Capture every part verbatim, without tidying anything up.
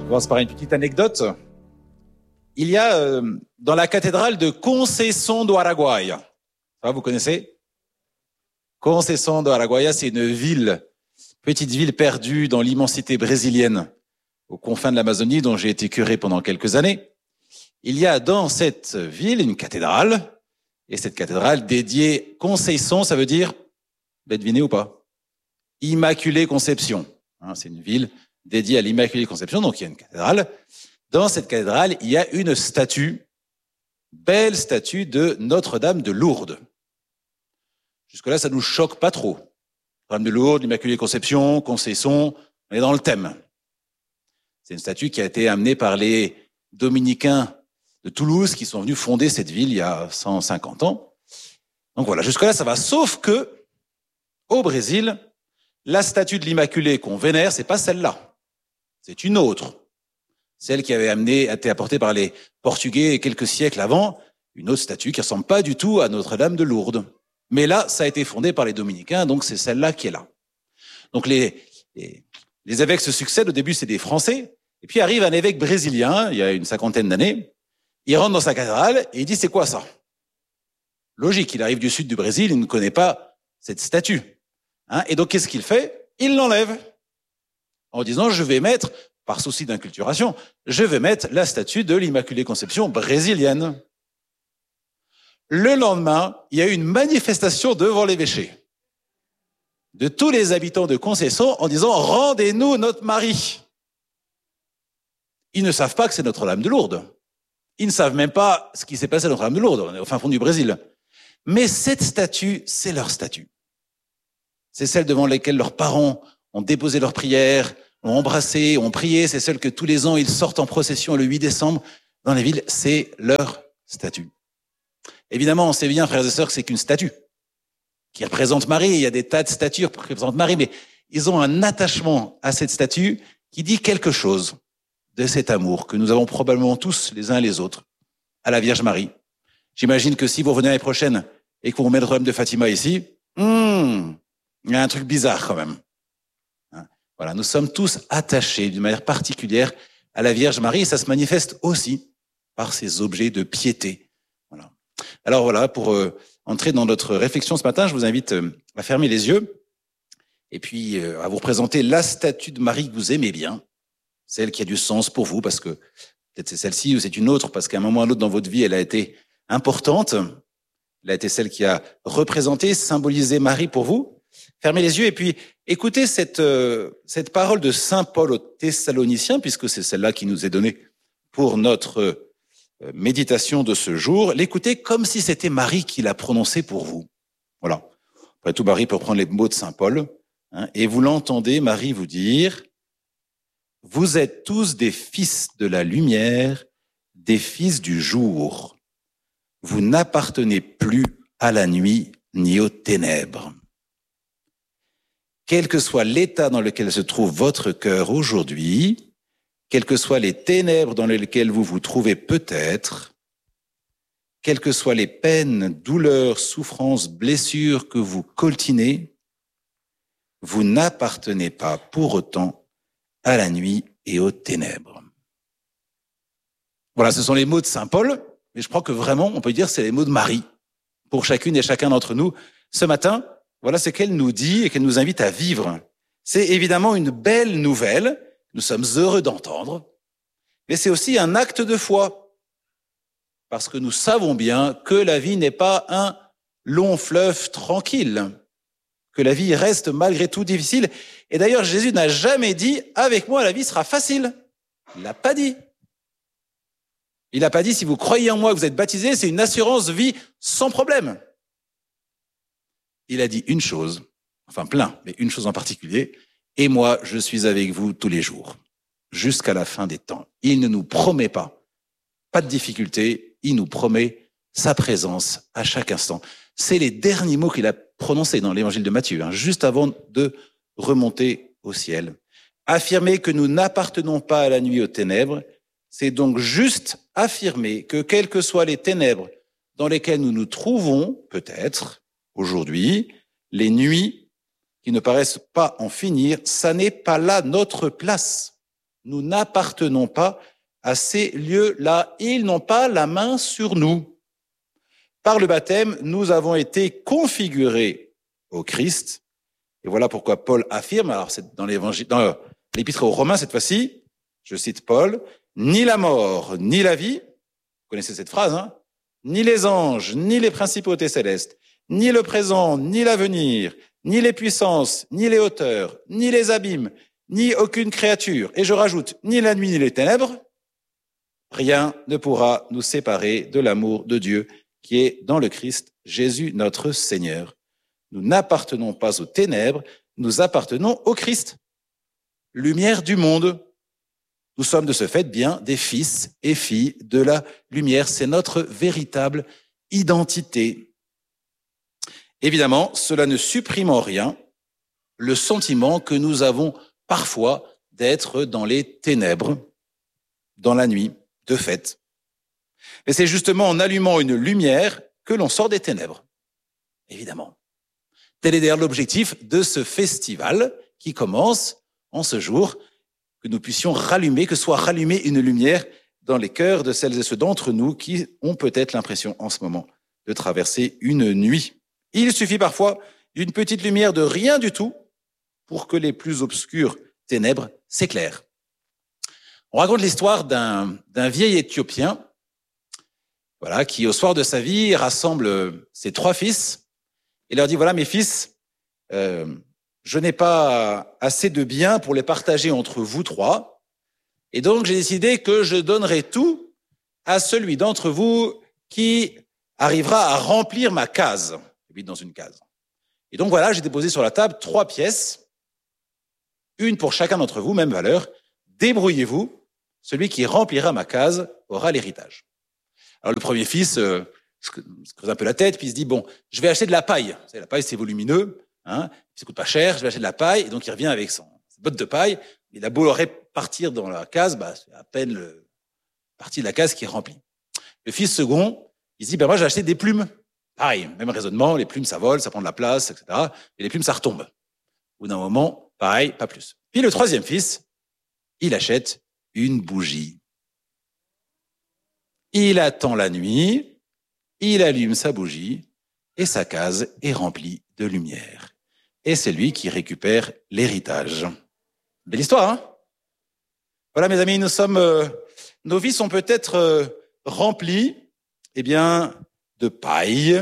commence par une petite anecdote. Il y a euh, dans la cathédrale de Conceição do Araguaia, ça, vous connaissez? Conceição do Araguaia, c'est une ville, petite ville perdue dans l'immensité brésilienne, aux confins de l'Amazonie, dont j'ai été curé pendant quelques années. Il y a dans cette ville une cathédrale, et cette cathédrale dédiée Conceição, ça veut dire, vous l'avez deviné ou pas? Immaculée Conception. Hein, c'est une ville dédiée à l'Immaculée Conception, donc il y a une cathédrale. Dans cette cathédrale, il y a une statue, belle statue de Notre-Dame de Lourdes. Jusque-là, ça nous choque pas trop. Notre-Dame de Lourdes, l'Immaculée Conception, Conceição, on est dans le thème. C'est une statue qui a été amenée par les dominicains de Toulouse qui sont venus fonder cette ville il y a cent cinquante ans. Donc voilà, jusque-là, ça va. Sauf que, au Brésil, la statue de l'Immaculée qu'on vénère, c'est pas celle-là. C'est une autre. Celle qui avait amené, été apportée par les Portugais quelques siècles avant, une autre statue qui ressemble pas du tout à Notre-Dame de Lourdes. Mais là, ça a été fondé par les Dominicains, donc c'est celle-là qui est là. Donc les, les, les évêques se succèdent. Au début, c'est des Français. Et puis arrive un évêque brésilien, il y a une cinquantaine d'années. Il rentre dans sa cathédrale et il dit, c'est quoi ça? Logique, il arrive du sud du Brésil, il ne connaît pas cette statue. Hein, et donc, qu'est-ce qu'il fait? Il l'enlève. En disant, je vais mettre, par souci d'inculturation, je vais mettre la statue de l'Immaculée Conception brésilienne. Le lendemain, il y a eu une manifestation devant l'évêché de tous les habitants de Conceição en disant, rendez-nous notre Marie. Ils ne savent pas que c'est Notre-Dame de Lourdes. Ils ne savent même pas ce qui s'est passé à Notre-Dame de Lourdes. On est au fin fond du Brésil. Mais cette statue, c'est leur statue. C'est celle devant laquelle leurs parents ont déposé leurs prières, ont embrassé, ont prié. C'est celle que tous les ans, ils sortent en procession le huit décembre dans les villes. C'est leur statue. Évidemment, on sait bien, frères et sœurs, que c'est qu'une statue qui représente Marie. Il y a des tas de statues qui représentent Marie, mais ils ont un attachement à cette statue qui dit quelque chose de cet amour que nous avons probablement tous les uns les autres à la Vierge Marie. J'imagine que si vous revenez l'année prochaine et que vous remettez le problème de Fatima ici, hmm, il y a un truc bizarre quand même. Hein, voilà, nous sommes tous attachés d'une manière particulière à la Vierge Marie et ça se manifeste aussi par ces objets de piété. Voilà. Alors voilà, pour euh, entrer dans notre réflexion ce matin, je vous invite euh, à fermer les yeux et puis euh, à vous présenter la statue de Marie que vous aimez bien, celle qui a du sens pour vous, parce que peut-être c'est celle-ci ou c'est une autre, parce qu'à un moment ou à un autre dans votre vie, elle a été importante. Elle a été celle qui a représenté, symbolisé Marie pour vous. Fermez les yeux et puis écoutez cette, euh, cette parole de Saint Paul aux Thessaloniciens, puisque c'est celle-là qui nous est donnée pour notre euh, méditation de ce jour. L'écoutez comme si c'était Marie qui l'a prononcée pour vous. Voilà. Après tout, Marie peut prendre les mots de Saint Paul, hein, et vous l'entendez, Marie, vous dire: vous êtes tous des fils de la lumière, des fils du jour. Vous n'appartenez plus à la nuit ni aux ténèbres. Quel que soit l'état dans lequel se trouve votre cœur aujourd'hui, quelles que soient les ténèbres dans lesquelles vous vous trouvez peut-être, quelles que soient les peines, douleurs, souffrances, blessures que vous coltinez, vous n'appartenez pas pour autant à la nuit et aux ténèbres. Voilà, ce sont les mots de Saint Paul, mais je crois que vraiment, on peut dire que c'est les mots de Marie pour chacune et chacun d'entre nous. Ce matin, voilà ce qu'elle nous dit et qu'elle nous invite à vivre. C'est évidemment une belle nouvelle, nous sommes heureux d'entendre, mais c'est aussi un acte de foi, parce que nous savons bien que la vie n'est pas un long fleuve tranquille, que la vie reste malgré tout difficile. Et d'ailleurs, Jésus n'a jamais dit « avec moi, la vie sera facile ». Il l'a pas dit. Il n'a pas dit « si vous croyez en moi, que vous êtes baptisés, c'est une assurance vie sans problème ». Il a dit une chose, enfin plein, mais une chose en particulier, « et moi, je suis avec vous tous les jours, jusqu'à la fin des temps ». Il ne nous promet pas, pas de difficulté, il nous promet sa présence à chaque instant. C'est les derniers mots qu'il a prononcés dans l'évangile de Matthieu, hein, juste avant de remonter au ciel. Affirmer que nous n'appartenons pas à la nuit, aux ténèbres, c'est donc juste affirmer que quelles que soient les ténèbres dans lesquelles nous nous trouvons, peut-être, aujourd'hui, les nuits qui ne paraissent pas en finir, ça n'est pas là notre place. nous n'appartenons pas à ces lieux-là. Ils n'ont pas la main sur nous. Par le baptême, nous avons été configurés au Christ. Et voilà pourquoi Paul affirme, alors c'est dans l'évangile, dans l'épître aux Romains cette fois-ci, je cite Paul, ni la mort, ni la vie, vous connaissez cette phrase, hein, ni les anges, ni les principautés célestes, ni le présent, ni l'avenir, ni les puissances, ni les hauteurs, ni les abîmes, ni aucune créature, et je rajoute, ni la nuit, ni les ténèbres, rien ne pourra nous séparer de l'amour de Dieu qui est dans le Christ, Jésus notre Seigneur. Nous n'appartenons pas aux ténèbres, nous appartenons au Christ, lumière du monde. Nous sommes de ce fait bien des fils et filles de la lumière. C'est notre véritable identité. Évidemment, cela ne supprime en rien le sentiment que nous avons parfois d'être dans les ténèbres, dans la nuit, de fait. Mais c'est justement en allumant une lumière que l'on sort des ténèbres, évidemment. Tel est d'ailleurs l'objectif de ce festival qui commence en ce jour, que nous puissions rallumer, que soit rallumée une lumière dans les cœurs de celles et ceux d'entre nous qui ont peut-être l'impression en ce moment de traverser une nuit. Il suffit parfois d'une petite lumière de rien du tout pour que les plus obscures ténèbres s'éclairent. On raconte l'histoire d'un, d'un vieil Éthiopien, voilà, qui au soir de sa vie rassemble ses trois fils et leur dit, voilà mes fils, euh, je n'ai pas assez de biens pour les partager entre vous trois, et donc j'ai décidé que je donnerai tout à celui d'entre vous qui arrivera à remplir ma case. J'habite dans une case. Et donc voilà, j'ai déposé sur la table trois pièces, une pour chacun d'entre vous, même valeur. Débrouillez-vous, celui qui remplira ma case aura l'héritage. Alors le premier fils euh, se creuse un peu la tête, puis il se dit, bon, je vais acheter de la paille. Vous savez, la paille, c'est volumineux, hein, ça coûte pas cher, je vais acheter de la paille, et donc il revient avec son, ses bottes de paille. Il a beau le répartir dans la case, bah, c'est à peine le partie de la case qui est remplie. Le fils second, il se dit, ben moi, j'ai acheté des plumes. Pareil, même raisonnement, les plumes, ça vole, ça prend de la place, et cetera. Et les plumes, ça retombe. Au bout d'un moment, pareil, pas plus. Puis le troisième fils, il achète une bougie. Il attend la nuit, il allume sa bougie, et sa case est remplie de lumière. Et c'est lui qui récupère l'héritage. Belle histoire, hein? Voilà, mes amis, nous sommes, euh, nos vies sont peut-être euh, remplies, eh bien, de paille,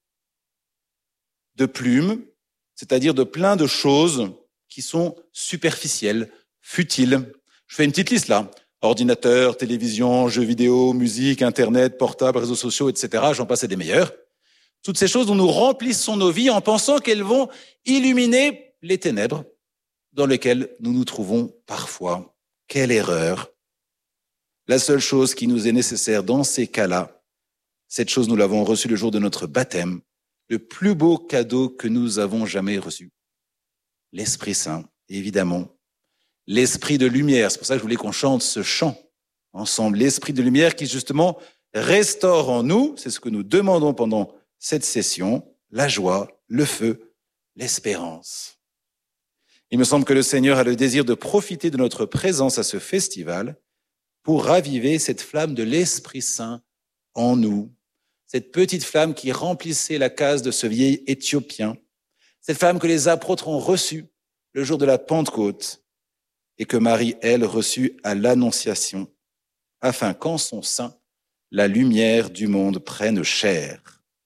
de plumes, c'est-à-dire de plein de choses qui sont superficielles, futiles. Je fais une petite liste là. Ordinateur, télévision, jeux vidéo, musique, Internet, portable, réseaux sociaux, et cetera. J'en passe et des meilleurs. Toutes ces choses dont nous remplissons nos vies en pensant qu'elles vont illuminer les ténèbres dans lesquelles nous nous trouvons parfois. Quelle erreur! La seule chose qui nous est nécessaire dans ces cas-là, cette chose nous l'avons reçue le jour de notre baptême, le plus beau cadeau que nous avons jamais reçu. L'Esprit Saint, évidemment. L'Esprit de lumière, c'est pour ça que je voulais qu'on chante ce chant ensemble. L'Esprit de lumière qui justement restaure en nous, c'est ce que nous demandons pendant cette session, la joie, le feu, l'espérance. Il me semble que le Seigneur a le désir de profiter de notre présence à ce festival pour raviver cette flamme de l'Esprit Saint en nous. Cette petite flamme qui remplissait la case de ce vieil Éthiopien. Cette flamme que les apôtres ont reçue le jour de la Pentecôte et que Marie, elle, reçut à l'Annonciation, afin qu'en son sein, la lumière du monde prenne chair.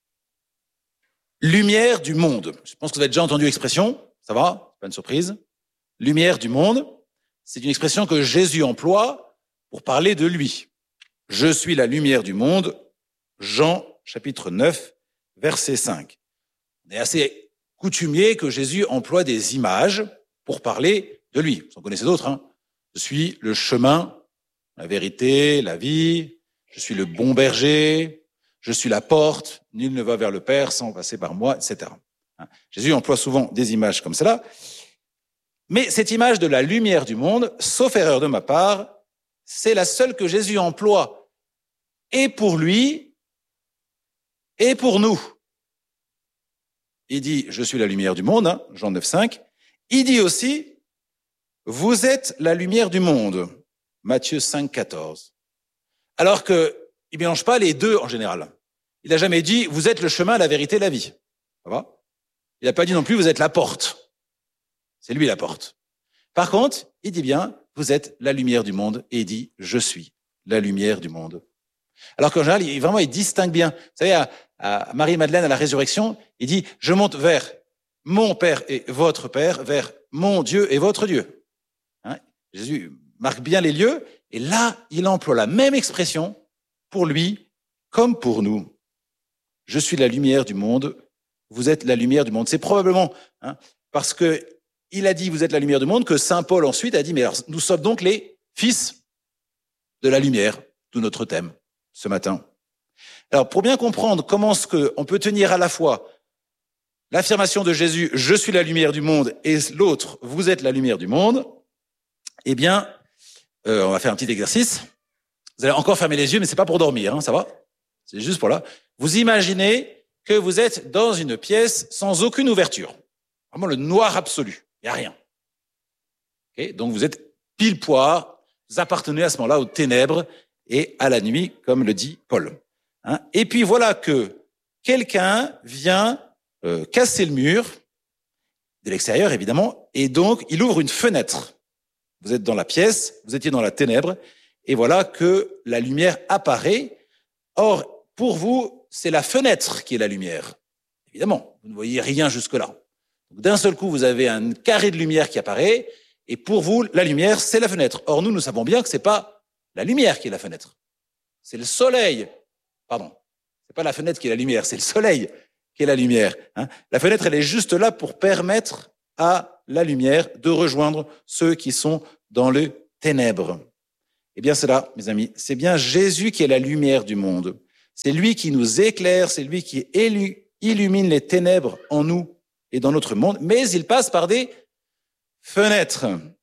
Lumière du monde. Je pense que vous avez déjà entendu l'expression, ça va, pas une surprise. Lumière du monde, c'est une expression que Jésus emploie pour parler de lui. Je suis la lumière du monde, Jean chapitre neuf, verset cinq. On est assez coutumier que Jésus emploie des images pour parler de lui. Vous en connaissez d'autres, hein. Je suis le chemin, la vérité, la vie, je suis le bon berger, je suis la porte, nul ne va vers le Père sans passer par moi, et cetera. Jésus emploie souvent des images comme cela. Mais cette image de la lumière du monde, sauf erreur de ma part, c'est la seule que Jésus emploie et pour lui et pour nous. Il dit, je suis la lumière du monde, hein, Jean neuf, cinq. Il dit aussi, vous êtes la lumière du monde. Matthieu cinq, quatorze. Alors que il mélange pas les deux en général. Il n'a jamais dit, vous êtes le chemin, la vérité, la vie. Ça va? Il n'a pas dit non plus, vous êtes la porte. C'est lui la porte. Par contre, il dit bien, vous êtes la lumière du monde, et il dit, je suis la lumière du monde. Alors qu'en général, il, vraiment, il distingue bien. Vous savez, à, à Marie-Madeleine, à la résurrection, il dit, je monte vers mon Père et votre Père, vers mon Dieu et votre Dieu. Hein? Jésus marque bien les lieux, et là, il emploie la même expression pour lui comme pour nous. Je suis la lumière du monde, vous êtes la lumière du monde. C'est probablement hein, parce que il a dit vous êtes la lumière du monde que saint Paul ensuite a dit mais alors nous sommes donc les fils de la lumière, tout notre thème ce matin. Alors pour bien comprendre comment est-ce qu'on peut tenir à la fois l'affirmation de Jésus je suis la lumière du monde et l'autre vous êtes la lumière du monde, eh bien euh, on va faire un petit exercice. Vous allez encore fermer les yeux mais c'est pas pour dormir, hein, ça va? C'est juste pour là. Vous imaginez que vous êtes dans une pièce sans aucune ouverture. Vraiment le noir absolu. Il n'y a rien. Okay? Donc vous êtes pile poil, vous appartenez à ce moment-là aux ténèbres et à la nuit, comme le dit Paul. Hein? Et puis voilà que quelqu'un vient euh, casser le mur, de l'extérieur évidemment, et donc il ouvre une fenêtre. Vous êtes dans la pièce, vous étiez dans la ténèbre, et voilà que la lumière apparaît. Or, pour vous, c'est la fenêtre qui est la lumière. Évidemment, vous ne voyez rien jusque-là. D'un seul coup, vous avez un carré de lumière qui apparaît, et pour vous, la lumière, c'est la fenêtre. Or, nous, nous savons bien que c'est pas la lumière qui est la fenêtre. C'est le soleil. Pardon. C'est pas la fenêtre qui est la lumière, c'est le soleil qui est la lumière. Hein. La fenêtre, elle est juste là pour permettre à la lumière de rejoindre ceux qui sont dans le ténèbres. Eh bien, c'est là, mes amis. C'est bien Jésus qui est la lumière du monde. C'est lui qui nous éclaire, c'est lui qui illumine les ténèbres en nous et dans notre monde, mais il passe par des fenêtres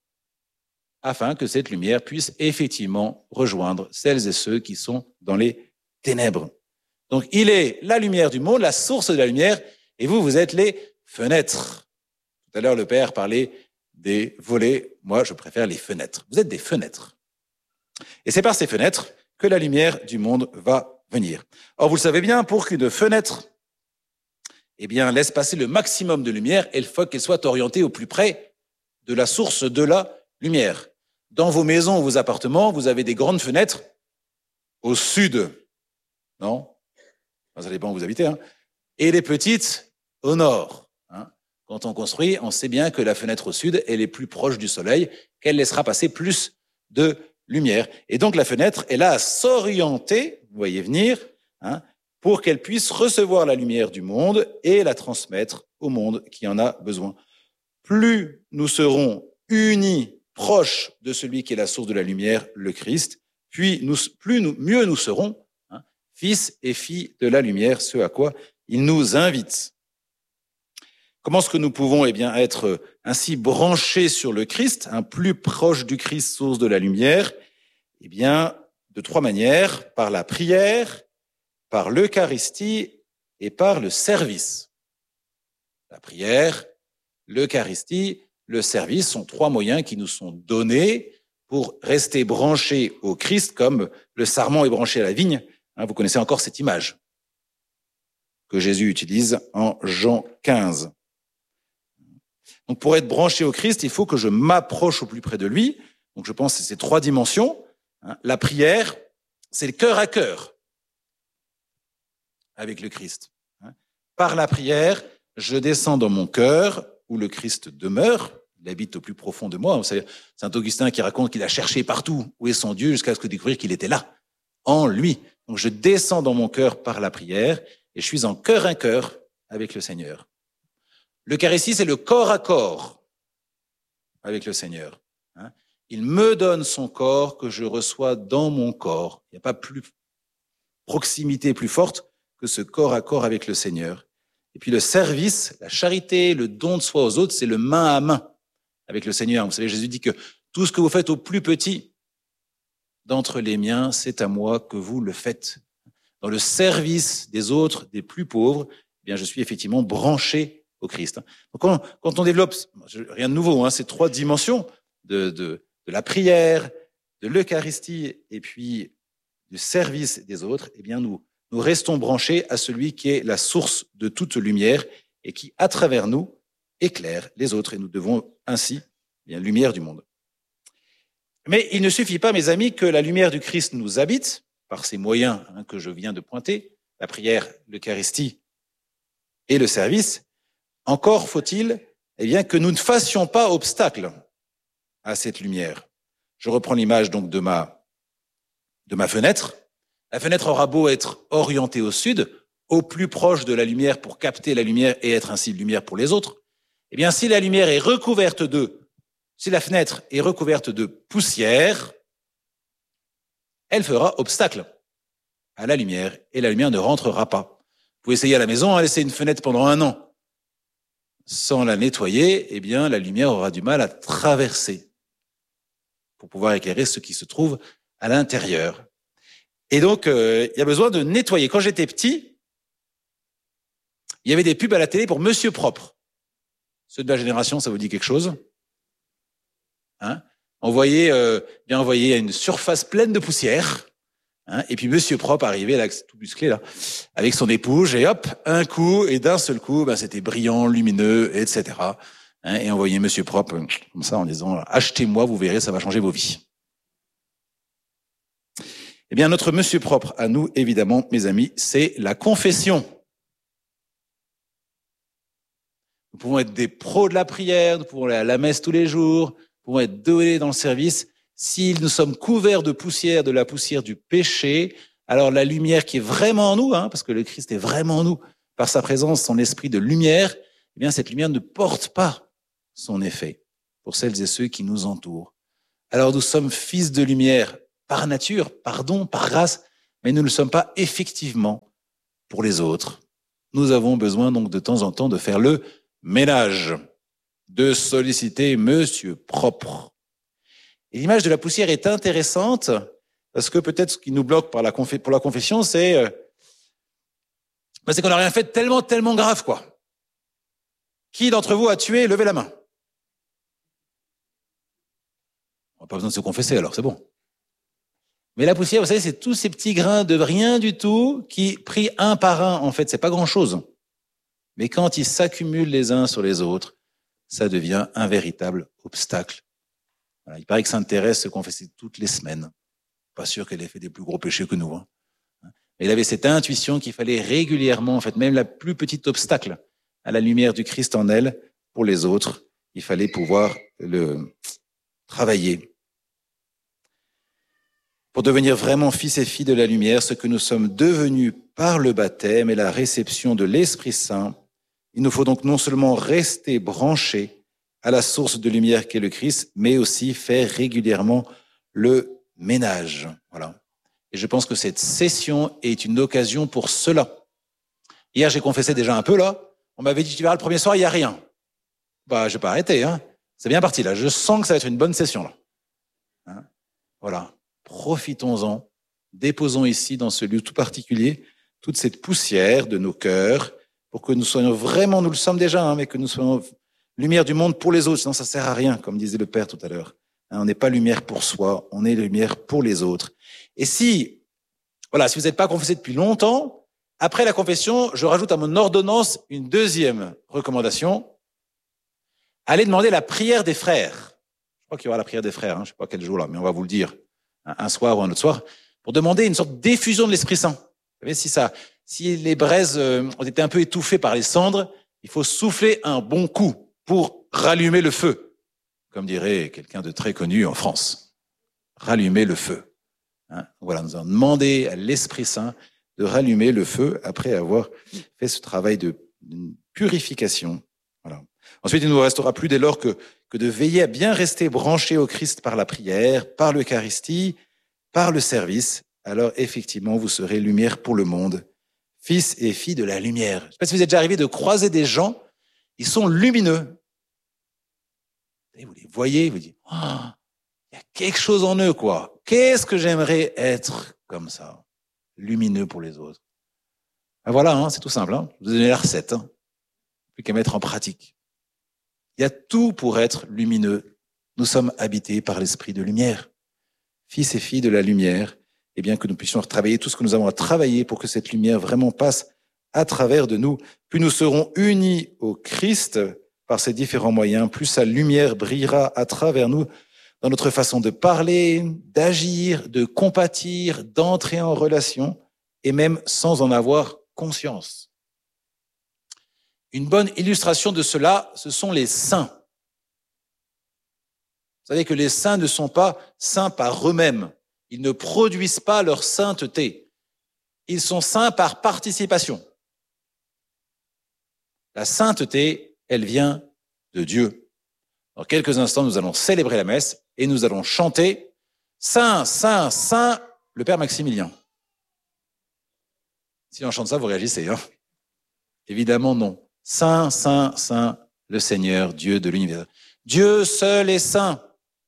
afin que cette lumière puisse effectivement rejoindre celles et ceux qui sont dans les ténèbres. Donc, il est la lumière du monde, la source de la lumière, et vous, vous êtes les fenêtres. Tout à l'heure, le Père parlait des volets. Moi, je préfère les fenêtres. Vous êtes des fenêtres. Et c'est par ces fenêtres que la lumière du monde va venir. Or, vous le savez bien, pour qu'une fenêtre eh bien, laisse passer le maximum de lumière, il faut qu'elle soit orientée au plus près de la source de la lumière. Dans vos maisons ou vos appartements, vous avez des grandes fenêtres au sud, non? Ça dépend où vous habitez, hein. Et les petites au nord. Hein. Quand on construit, on sait bien que la fenêtre au sud, elle est plus proche du soleil, qu'elle laissera passer plus de lumière. Et donc la fenêtre est là à s'orienter, vous voyez venir, hein, pour qu'elle puisse recevoir la lumière du monde et la transmettre au monde qui en a besoin. Plus nous serons unis, proches de celui qui est la source de la lumière, le Christ, puis nous, plus nous, mieux nous serons, hein, fils et filles de la lumière, ce à quoi il nous invite. Comment est-ce que nous pouvons eh bien, être ainsi branchés sur le Christ, un plus proche du Christ, source de la lumière? Eh bien, de trois manières, par la prière, par l'Eucharistie et par le service. La prière, l'Eucharistie, le service sont trois moyens qui nous sont donnés pour rester branchés au Christ comme le sarment est branché à la vigne. Hein, vous connaissez encore cette image que Jésus utilise en Jean quinze. Donc pour être branché au Christ, il faut que je m'approche au plus près de lui. Donc je pense que c'est ces trois dimensions. Hein, la prière, c'est le cœur à cœur avec le Christ. Par la prière, je descends dans mon cœur où le Christ demeure, il habite au plus profond de moi. C'est Saint Augustin qui raconte qu'il a cherché partout où est son Dieu jusqu'à ce que découvrir qu'il était là, en lui. Donc je descends dans mon cœur par la prière et je suis en cœur à cœur avec le Seigneur. L'Eucharistie, c'est le corps à corps avec le Seigneur. Il me donne son corps que je reçois dans mon corps. Il n'y a pas plus proximité plus forte que ce corps à corps avec le Seigneur. Et puis le service, la charité, le don de soi aux autres, c'est le main à main avec le Seigneur. Vous savez, Jésus dit que tout ce que vous faites au plus petit d'entre les miens, c'est à moi que vous le faites. Dans le service des autres, des plus pauvres, eh bien, je suis effectivement branché au Christ. Donc, quand, quand on développe, rien de nouveau, hein, ces trois dimensions de, de, de la prière, de l'Eucharistie et puis du service des autres, eh bien nous, nous restons branchés à celui qui est la source de toute lumière et qui, à travers nous, éclaire les autres. Et nous devons ainsi, eh bien, lumière du monde. Mais il ne suffit pas, mes amis, que la lumière du Christ nous habite, par ces moyens hein, que je viens de pointer, la prière, l'Eucharistie et le service. Encore faut-il eh bien, que nous ne fassions pas obstacle à cette lumière. Je reprends l'image donc de ma, de ma fenêtre. La fenêtre aura beau être orientée au sud, au plus proche de la lumière pour capter la lumière et être ainsi lumière pour les autres. Eh bien, si la lumière est recouverte de, si la fenêtre est recouverte de poussière, elle fera obstacle à la lumière et la lumière ne rentrera pas. Vous pouvez essayer à la maison, hein, laisser une fenêtre pendant un an sans la nettoyer, eh bien, la lumière aura du mal à traverser pour pouvoir éclairer ce qui se trouve à l'intérieur. Et donc, euh, il y a besoin de nettoyer. Quand j'étais petit, il y avait des pubs à la télé pour Monsieur Propre. Ceux de la génération, ça vous dit quelque chose? Hein? On voyait, euh, bien, on voyait une surface pleine de poussière. Hein, et puis Monsieur Propre arrivait là, tout musclé là, avec son éponge et hop, un coup et d'un seul coup, ben c'était brillant, lumineux, et cetera. Hein, et on voyait Monsieur Propre comme ça en disant achetez-moi, vous verrez, ça va changer vos vies. Eh bien notre Monsieur Propre à nous, évidemment, mes amis, c'est la confession. Nous pouvons être des pros de la prière, nous pouvons aller à la messe tous les jours, nous pouvons être doués dans le service. Si nous sommes couverts de poussière, de la poussière du péché, alors la lumière qui est vraiment en nous, hein, parce que le Christ est vraiment en nous, par sa présence, son esprit de lumière, eh bien cette lumière ne porte pas son effet pour celles et ceux qui nous entourent. Alors nous sommes fils de lumière par nature, par don, par grâce, mais nous ne le sommes pas effectivement pour les autres. Nous avons besoin donc de temps en temps de faire le ménage, de solliciter Monsieur Propre. Et l'image de la poussière est intéressante parce que peut-être ce qui nous bloque par la confé- pour la confession, c'est euh, ben c'est qu'on n'a rien fait de tellement, tellement grave, quoi. Qui d'entre vous a tué? Levez la main. On n'a pas besoin de se confesser, alors c'est bon. Mais la poussière, vous savez, c'est tous ces petits grains de rien du tout qui, pris un par un, en fait, c'est pas grand-chose. Mais quand ils s'accumulent les uns sur les autres, ça devient un véritable obstacle. Voilà, il paraît que Sainte Thérèse se confessait toutes les semaines. Pas sûr qu'elle ait fait des plus gros péchés que nous. Hein. Mais il avait cette intuition qu'il fallait régulièrement, en fait, même la plus petite obstacle à la lumière du Christ en elle, pour les autres, il fallait pouvoir le travailler. Pour devenir vraiment fils et filles de la lumière, ce que nous sommes devenus par le baptême et la réception de l'Esprit Saint, il nous faut donc non seulement rester branchés à la source de lumière qu'est le Christ, mais aussi faire régulièrement le ménage. Voilà. Et je pense que cette session est une occasion pour cela. Hier, j'ai confessé déjà un peu, là. On m'avait dit, tu verras, le premier soir, il n'y a rien. Bah, je vais pas arrêter, hein. C'est bien parti, là. Je sens que ça va être une bonne session, là. Hein? Voilà. Profitons-en. Déposons ici, dans ce lieu tout particulier, toute cette poussière de nos cœurs, pour que nous soyons vraiment, nous le sommes déjà, hein, mais que nous soyons lumière du monde pour les autres, sinon ça sert à rien, comme disait le Père tout à l'heure. Hein, on n'est pas lumière pour soi, on est lumière pour les autres. Et si, voilà, si vous n'êtes pas confessé depuis longtemps, après la confession, je rajoute à mon ordonnance une deuxième recommandation. Allez demander la prière des frères. Je crois qu'il y aura la prière des frères, hein, je ne sais pas quel jour là, mais on va vous le dire, hein, un soir ou un autre soir, pour demander une sorte d'effusion de l'Esprit Saint. Vous savez, si ça, si les braises euh, ont été un peu étouffées par les cendres, il faut souffler un bon coup pour rallumer le feu, comme dirait quelqu'un de très connu en France. Rallumer le feu. Hein, voilà, nous avons demandé à l'Esprit Saint de rallumer le feu après avoir fait ce travail de, de purification. Voilà. Ensuite, il ne nous restera plus dès lors que, que de veiller à bien rester branchés au Christ par la prière, par l'Eucharistie, par le service. Alors, effectivement, vous serez lumière pour le monde, fils et filles de la lumière. Je ne sais pas si vous êtes déjà arrivé de croiser des gens, ils sont lumineux. Et vous les voyez, vous dites, oh, il y a quelque chose en eux, quoi. Qu'est-ce que j'aimerais être comme ça, lumineux pour les autres. Ben voilà, hein, c'est tout simple. Hein. Je vous ai donné la recette. Hein. Plus qu'à mettre en pratique. Il y a tout pour être lumineux. Nous sommes habités par l'esprit de lumière. fils et filles de la lumière, et bien que nous puissions travailler tout ce que nous avons à travailler pour que cette lumière vraiment passe à travers de nous. Plus nous serons unis au Christ par ces différents moyens, plus sa lumière brillera à travers nous dans notre façon de parler, d'agir, de compatir, d'entrer en relation, et même sans en avoir conscience. Une bonne illustration de cela, ce sont les saints. Vous savez que les saints ne sont pas saints par eux-mêmes. Ils ne produisent pas leur sainteté. Ils sont saints par participation. La sainteté, elle vient de Dieu. Dans quelques instants, nous allons célébrer la messe et nous allons chanter « Saint, Saint, Saint, le Père Maximilien ». Si on chante ça, vous réagissez, hein? Évidemment, non. Saint, Saint, Saint, le Seigneur, Dieu de l'univers. Dieu seul est saint.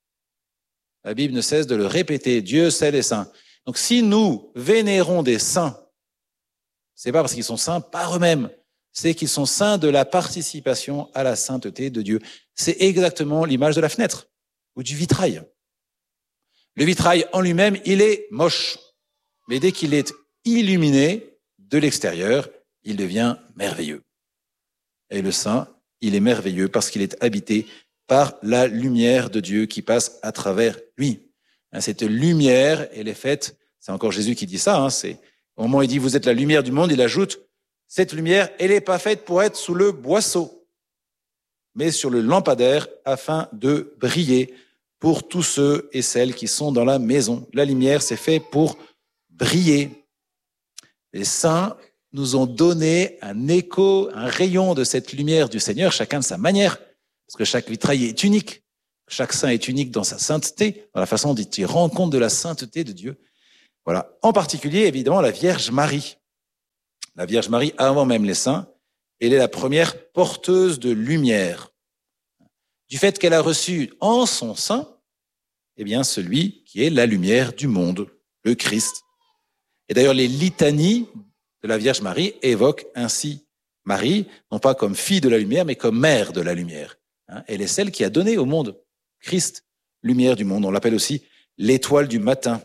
La Bible ne cesse de le répéter. Dieu seul est saint. Donc, si nous vénérons des saints, c'est pas parce qu'ils sont saints par eux-mêmes, c'est qu'ils sont saints de la participation à la sainteté de Dieu. C'est exactement l'image de la fenêtre ou du vitrail. Le vitrail en lui-même, il est moche. Mais dès qu'il est illuminé de l'extérieur, il devient merveilleux. Et le saint, il est merveilleux parce qu'il est habité par la lumière de Dieu qui passe à travers lui. Cette lumière, elle est faite, c'est encore Jésus qui dit ça, hein, c'est, au moment où il dit « vous êtes la lumière du monde », il ajoute « cette lumière, elle n'est pas faite pour être sous le boisseau, mais sur le lampadaire afin de briller pour tous ceux et celles qui sont dans la maison. » La lumière, c'est fait pour briller. Les saints nous ont donné un écho, un rayon de cette lumière du Seigneur, chacun de sa manière, parce que chaque vitrail est unique. Chaque saint est unique dans sa sainteté, dans la façon dont il rend compte de la sainteté de Dieu. Voilà. En particulier, évidemment, la Vierge Marie. La Vierge Marie, avant même les saints, elle est la première porteuse de lumière. Du fait qu'elle a reçu en son sein, eh bien, celui qui est la lumière du monde, le Christ. Et d'ailleurs, les litanies de la Vierge Marie évoquent ainsi Marie, non pas comme fille de la lumière, mais comme mère de la lumière. Elle est celle qui a donné au monde Christ, lumière du monde. On l'appelle aussi l'étoile du matin.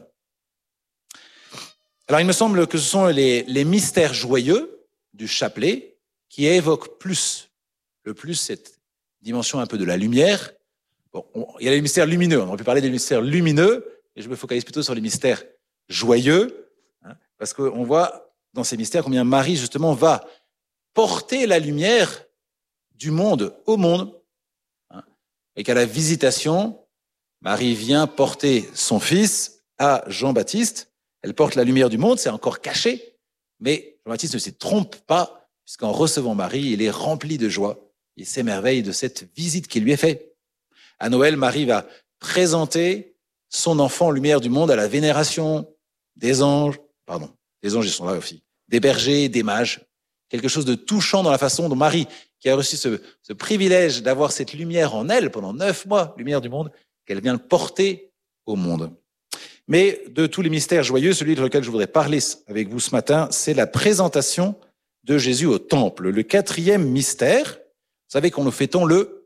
Alors, il me semble que ce sont les, les mystères joyeux du chapelet qui évoquent plus, le plus cette dimension un peu de la lumière. Bon, on, il y a les mystères lumineux, on aurait pu parler des mystères lumineux, et je me focalise plutôt sur les mystères joyeux, hein, parce qu'on voit dans ces mystères combien Marie, justement, va porter la lumière du monde au monde, hein, et qu'à la visitation, Marie vient porter son fils à Jean-Baptiste. Elle porte la lumière du monde, c'est encore caché, mais Jean-Baptiste ne s'y trompe pas, puisqu'en recevant Marie, il est rempli de joie. Il s'émerveille de cette visite qui lui est faite. À Noël, Marie va présenter son enfant lumière du monde à la vénération des anges, pardon, les anges ils sont là aussi, des bergers, des mages. Quelque chose de touchant dans la façon dont Marie, qui a reçu ce, ce privilège d'avoir cette lumière en elle pendant neuf mois, lumière du monde, qu'elle vient le porter au monde. Mais de tous les mystères joyeux, celui sur lequel je voudrais parler avec vous ce matin, c'est la présentation de Jésus au temple. Le quatrième mystère, vous savez qu'on le fêtons le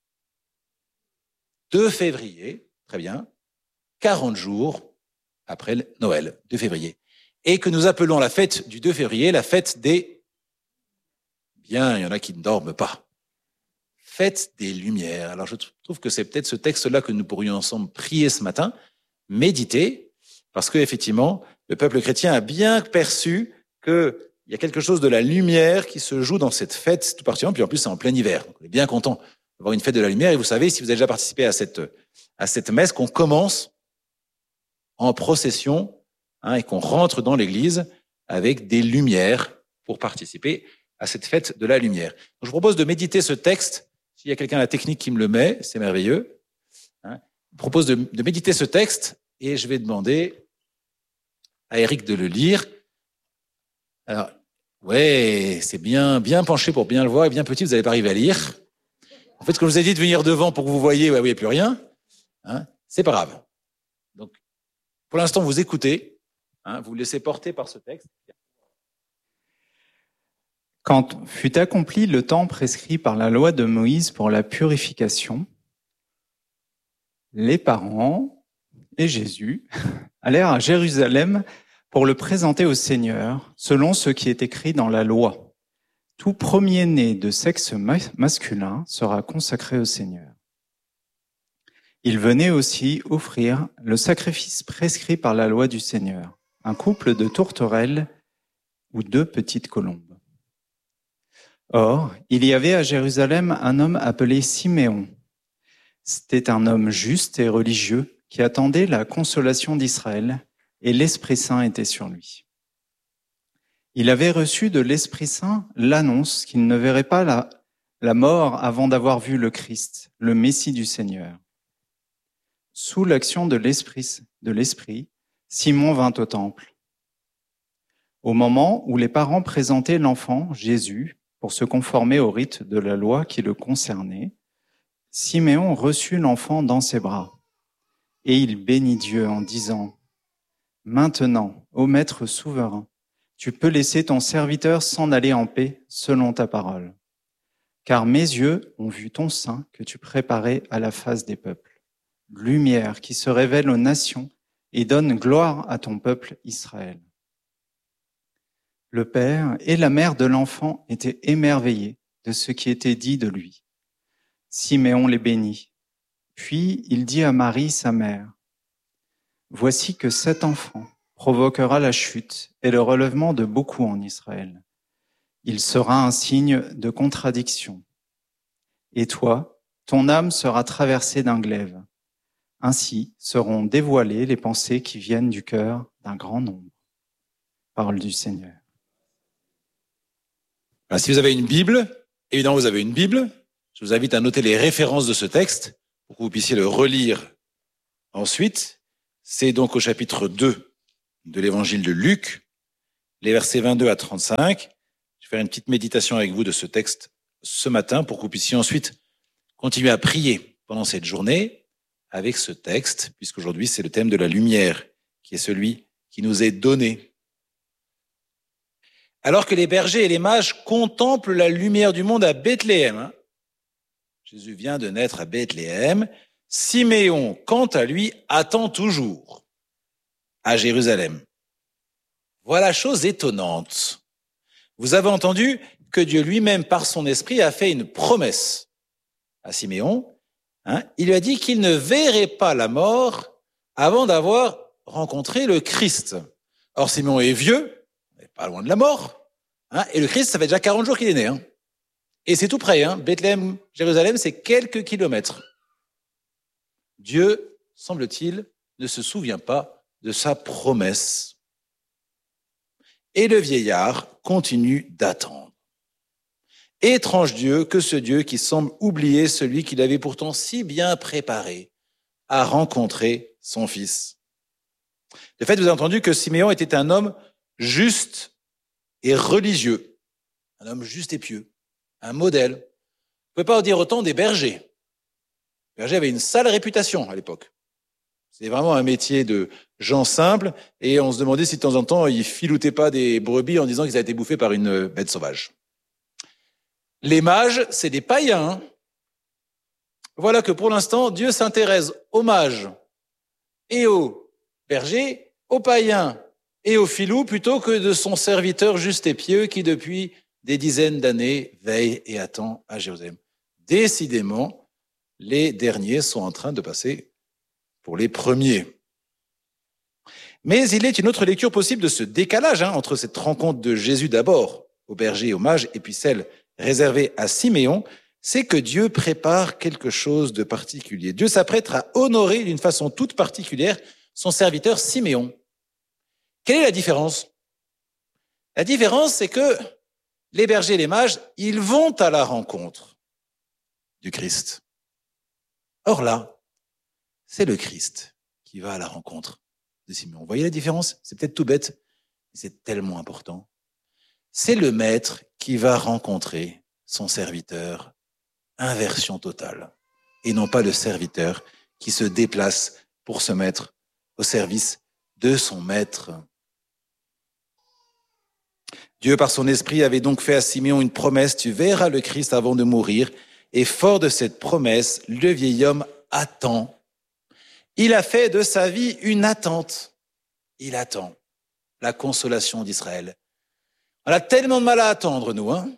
deux février, très bien, quarante jours après Noël, deux février. Et que nous appelons la fête du deux février, la fête des... Bien, il y en a qui ne dorment pas. Fête des Lumières. Alors je trouve que c'est peut-être ce texte-là que nous pourrions ensemble prier ce matin, méditer, parce que effectivement, le peuple chrétien a bien perçu qu'il y a quelque chose de la lumière qui se joue dans cette fête tout particulièrement, puis en plus c'est en plein hiver. Donc on est bien content d'avoir une fête de la lumière. Et vous savez, si vous avez déjà participé à cette, à cette messe, qu'on commence en procession, hein, et qu'on rentre dans l'église avec des lumières pour participer à cette fête de la lumière. Donc, je vous propose de méditer ce texte. S'il y a quelqu'un à la technique qui me le met, c'est merveilleux. Hein. Je vous propose de, de méditer ce texte et je vais demander à Eric de le lire. Alors, ouais, c'est bien, bien penché pour bien le voir et bien petit, vous n'allez pas arriver à lire. En fait, ce que je vous ai dit de venir devant pour que vous voyez, ouais, vous voyez plus rien. Hein, c'est pas grave. Donc, pour l'instant, vous écoutez, hein, vous vous laissez porter par ce texte. Quand fut accompli le temps prescrit par la loi de Moïse pour la purification, les parents, et Jésus allèrent à Jérusalem pour le présenter au Seigneur, selon ce qui est écrit dans la loi. Tout premier-né de sexe masculin sera consacré au Seigneur. Il venait aussi offrir le sacrifice prescrit par la loi du Seigneur, un couple de tourterelles ou deux petites colombes. Or, il y avait à Jérusalem un homme appelé Siméon. C'était un homme juste et religieux qui attendait la consolation d'Israël, et l'Esprit Saint était sur lui. Il avait reçu de l'Esprit Saint l'annonce qu'il ne verrait pas la, la mort avant d'avoir vu le Christ, le Messie du Seigneur. Sous l'action de l'Esprit, de l'Esprit, Simon vint au temple. Au moment où les parents présentaient l'enfant, Jésus, pour se conformer au rite de la loi qui le concernait, Siméon reçut l'enfant dans ses bras. Et il bénit Dieu en disant, « Maintenant, ô Maître souverain, tu peux laisser ton serviteur s'en aller en paix selon ta parole. Car mes yeux ont vu ton sein que tu préparais à la face des peuples. Lumière qui se révèle aux nations et donne gloire à ton peuple Israël. » Le père et la mère de l'enfant étaient émerveillés de ce qui était dit de lui. Siméon les bénit. Puis il dit à Marie, sa mère, « Voici que cet enfant provoquera la chute et le relèvement de beaucoup en Israël. Il sera un signe de contradiction. Et toi, ton âme sera traversée d'un glaive. Ainsi seront dévoilées les pensées qui viennent du cœur d'un grand nombre. » Parole du Seigneur. Alors, si vous avez une Bible, évidemment vous avez une Bible, je vous invite à noter les références de ce texte pour que vous puissiez le relire ensuite. C'est donc au chapitre deux de l'évangile de Luc, les versets vingt-deux à trente-cinq. Je vais faire une petite méditation avec vous de ce texte ce matin pour que vous puissiez ensuite continuer à prier pendant cette journée avec ce texte, puisqu'aujourd'hui c'est le thème de la lumière qui est celui qui nous est donné. Alors que les bergers et les mages contemplent la lumière du monde à Bethléem, hein, Jésus vient de naître à Bethléem, Siméon, quant à lui, attend toujours à Jérusalem. Voilà chose étonnante. Vous avez entendu que Dieu lui-même, par son esprit, a fait une promesse à Siméon. Hein, il lui a dit qu'il ne verrait pas la mort avant d'avoir rencontré le Christ. Or, Siméon est vieux, mais pas loin de la mort. Hein, et le Christ, ça fait déjà quarante jours qu'il est né. Hein. Et c'est tout près. Hein. Bethléem, Jérusalem, c'est quelques kilomètres. Dieu, semble-t-il, ne se souvient pas de sa promesse. Et le vieillard continue d'attendre. Étrange Dieu que ce Dieu qui semble oublier celui qu'il avait pourtant si bien préparé à rencontrer son fils. De fait, vous avez entendu que Siméon était un homme juste et religieux, un homme juste et pieux, un modèle. Vous ne pouvez pas en dire autant des bergers. Les bergers avaient une sale réputation à l'époque. C'était vraiment un métier de gens simples et on se demandait si de temps en temps ils filoutaient pas des brebis en disant qu'ils avaient été bouffés par une bête sauvage. Les mages, c'est des païens. Hein. Voilà que pour l'instant, Dieu s'intéresse aux mages et aux bergers, aux païens et aux filous plutôt que de son serviteur juste et pieux qui depuis des dizaines d'années veille et attend à Jérusalem. Décidément, les derniers sont en train de passer pour les premiers. Mais il est une autre lecture possible de ce décalage hein, entre cette rencontre de Jésus d'abord aux bergers et aux mages et puis celle réservée à Siméon, c'est que Dieu prépare quelque chose de particulier. Dieu s'apprête à honorer d'une façon toute particulière son serviteur Siméon. Quelle est la différence? La différence, c'est que les bergers et les mages, ils vont à la rencontre du Christ. Or là, c'est le Christ qui va à la rencontre de Siméon. Vous voyez la différence? C'est peut-être tout bête, mais c'est tellement important. C'est le maître qui va rencontrer son serviteur, inversion totale, et non pas le serviteur qui se déplace pour se mettre au service de son maître. Dieu, par son esprit, avait donc fait à Siméon une promesse, tu verras le Christ avant de mourir, et fort de cette promesse, le vieil homme attend. Il a fait de sa vie une attente. Il attend la consolation d'Israël. On a tellement de mal à attendre, nous. Hein.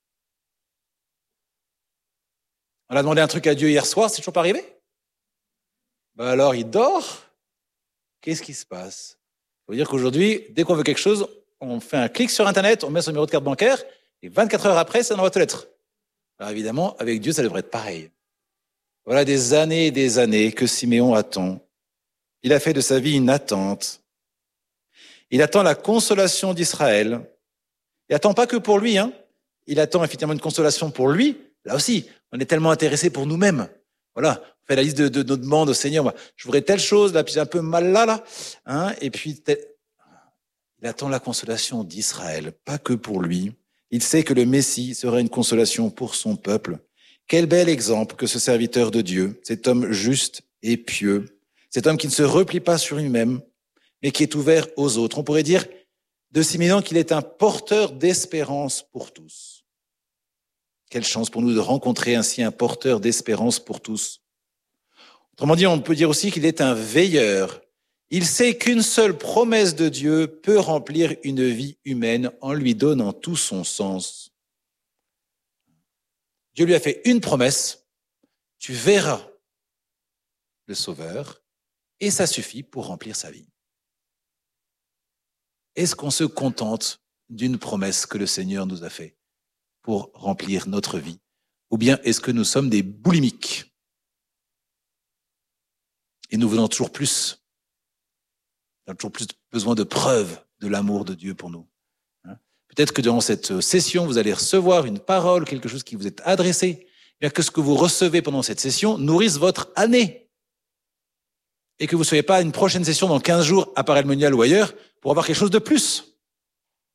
On a demandé un truc à Dieu hier soir, c'est toujours pas arrivé. Ben alors, il dort. Qu'est-ce qui se passe? Ça veut dire qu'aujourd'hui, dès qu'on veut quelque chose, on fait un clic sur Internet, on met son numéro de carte bancaire, et vingt-quatre heures après, ça envoie aux lettres. Alors évidemment, avec Dieu, ça devrait être pareil. Voilà des années et des années que Siméon attend. Il a fait de sa vie une attente. Il attend la consolation d'Israël. Il attend pas que pour lui, hein. Il attend effectivement une consolation pour lui. Là aussi, on est tellement intéressé pour nous-mêmes. Voilà, on fait la liste de, de nos demandes au Seigneur. Moi, je voudrais telle chose, là, puis j'ai un peu mal là, là. Hein, et puis, tel... il attend la consolation d'Israël, pas que pour lui. Il sait que le Messie sera une consolation pour son peuple. Quel bel exemple que ce serviteur de Dieu, cet homme juste et pieux, cet homme qui ne se replie pas sur lui-même, mais qui est ouvert aux autres. On pourrait dire de Siméon qu'il est un porteur d'espérance pour tous. Quelle chance pour nous de rencontrer ainsi un porteur d'espérance pour tous. Autrement dit, on peut dire aussi qu'il est un veilleur. Il sait qu'une seule promesse de Dieu peut remplir une vie humaine en lui donnant tout son sens. Dieu lui a fait une promesse, tu verras le Sauveur, et ça suffit pour remplir sa vie. Est-ce qu'on se contente d'une promesse que le Seigneur nous a faite pour remplir notre vie? Ou bien est-ce que nous sommes des boulimiques? Et nous voulons toujours plus. Nous avons toujours plus besoin de preuves de l'amour de Dieu pour nous. Peut-être que durant cette session, vous allez recevoir une parole, quelque chose qui vous est adressé. Bien que ce que vous recevez pendant cette session nourrisse votre année. Et que vous ne soyez pas à une prochaine session dans quinze jours à Paray-le-Monial ou ailleurs pour avoir quelque chose de plus.